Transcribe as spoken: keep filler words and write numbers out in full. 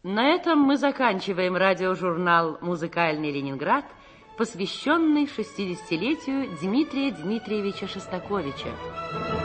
На этом мы заканчиваем радиожурнал «Музыкальный Ленинград», посвященный шестидесятилетию Дмитрия Дмитриевича Шостаковича.